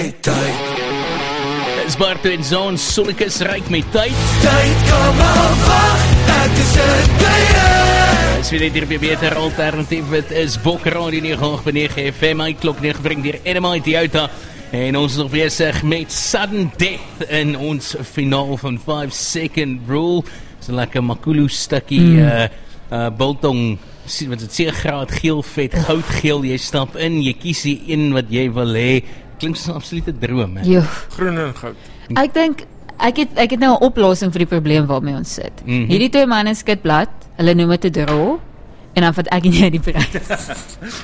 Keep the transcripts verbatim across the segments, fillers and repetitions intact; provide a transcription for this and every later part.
Tyd. Dis Bart en Zoon, Sonnekus ryk met tyd. Tyd kom al wag, ek is 'n tyd. Dis weer hier by beter alternatief, dit is Bok Radio nege nege F M, klok nege bring hier Enemite Toyota. En ons is nog bezig met Sudden Death in ons finaal van five second rule. So lekker Makulu stukkie mm. uh, uh, biltong, wat het sewe graad geel vet, goudgeel, jy stap in, jy kies die een wat jy wil hê. Klink soos 'n absolute droom, hè? Jo. Groen en goud. Ek dink ek het ek het nou 'n oplossing vir die probleem waarmee ons sit. Mm-hmm. Hierdie twee manne skit blad, hulle noem dit 'n draw en dan vat ek en jy die prys.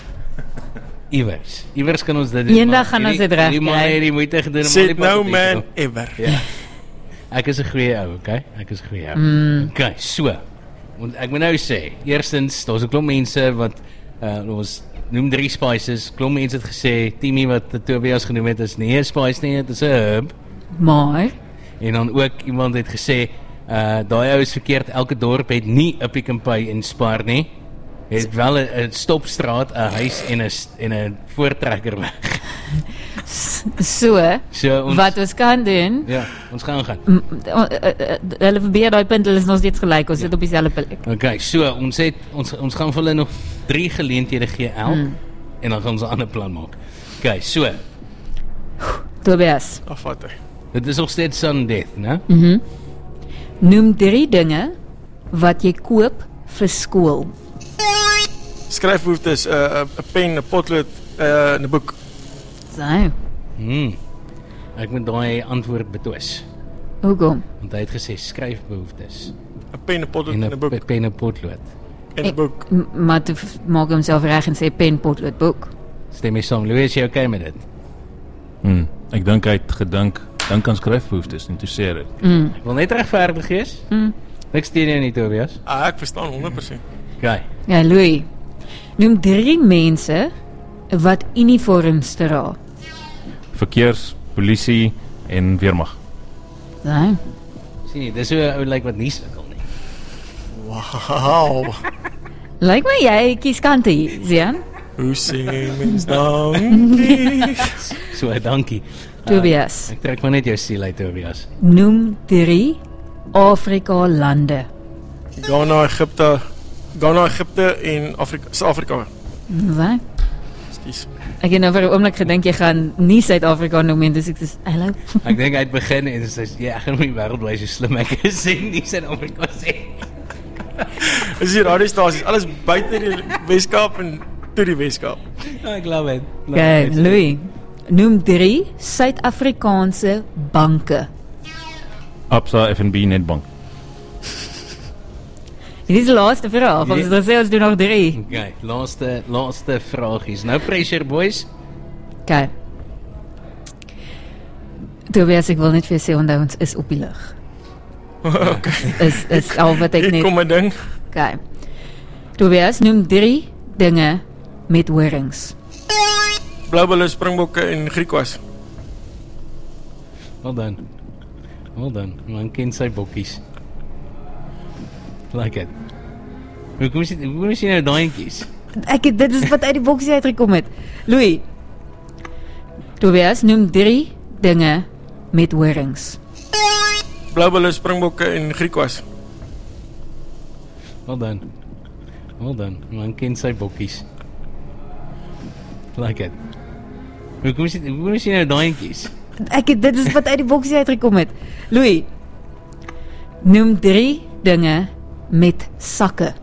Iewers. Iewers kan ons dit doen. Eendag gaan ons dit reg kry. Die man het die moeite gedoen om Sit no man ever. Ja. Ek is 'n goeie ou, okay? Ek is 'n goeie ou. Mm. Okay, so. Want ek moet nou sê, eerstens, daar's 'n klomp mense wat uh, ons noem drie spices. Klomp mense het gesê, Timmy wat Tobias genoem het, is nie 'n spice nie, dit is 'n herb. Maar En dan ook iemand het gesê, uh, daai ou is verkeerd, elke dorp het nie 'n Pick n Pay in Spar nie. Het wel 'n stopstraat, 'n huis en 'n en 'n voortrekker weg. so, So ons, wat ons kan doen, ja, ons gaan gaan. m- o- o- o- hulle probeer daai punt, hulle is nog steeds gelyk, ons sit op dieselfde plek. Okay, so ons het ons ons gaan vir hulle nog drie geleenthede gee elk Mm. en dan gaan ons 'n ander plan maak. Okay, so Tobias, Afvat hy. dit is nog steeds sudden death, né? mhm. Noem drie dinge wat jy koop vir skool. Skryfbehoeftes, 'n uh, 'n pen, 'n potlood, 'n uh, 'n boek. So, Hmm. Ek moet daai antwoord betwis, hoekom? want hy het gesê skryfbehoeftes 'n pen, 'n potlood en en 'n boek 'n pen en potlood. en 'n boek. M- Maar toe f- maak homself reg en sê pen, potlood, boek. Stem jy saam? Louis, is jy okay met dit? Hmm. Ek dink hy het gedink, dink aan skryfbehoeftes en toe sê hy dit. Mm. Ek wil net regverdig wees. Mm. Ek steun jou nie, Tobias. Ah, ek verstaan honderd persent. Okay. Ja, Louis, noem drie mense wat uniforms dra. Verkeers, polisie en weermag. So, Sien jy, dis so 'n ou lyk wat nie sukkel nie. Wow. lyk my jy kies kante hier, Zian. Hoe sing mens dankie? So, dankie. Tobias, Uh, ek trek maar net jou siel uit, Tobias. noem drie Afrika lande. Ghana, Egipte, Ghana, Egipte en Afrika, Suid-Afrika. Wat? Skus. Ek het nou vir 'n oomblik gedink jy gaan nie Suid-Afrika noem en dis ek dis hallo. Ek dink hy het begin en sy sê, ja, ek gaan nie wêreld bly so slim ek is en nie sy Afrika sê. Is die radiostasies alles buite die Weskaap en toe die Weskaap. Ek love it. Love Okay, it. Louis, noem drie Suid-Afrikaanse banke. Absa, F N B, Nedbank. Hierdie is die laaste vraag, ons het gesê ons doen nog drie. Okay, laaste laaste vragies. Nou pressure boys. Okay. Tobias, ek wil net vir jou sê, onthou ons is op die lug. Okay. Is is al wat ek Hier net. kom 'n ding. Okay. Tobias, noem drie dinge met horings. Bloubulle, springbokke en Griekwas. Well done. Well done. Man ken sy bokkies. Like it. Hoe kom jy hoe kom jy nou daai kies? Ek het, dit is wat uit die boksie uitgekom het. Louis. Tobias, noem drie dinge met horings. Bloubulle, springbokke en Griekwas. Well done. Well done. Man ken sy bokkies. Like it. Hoe kom jy hoe kom jy nou daai kies? Ek het, dit is wat uit die boksie uitgekom het. Louis. Noem drie dinge met sakke.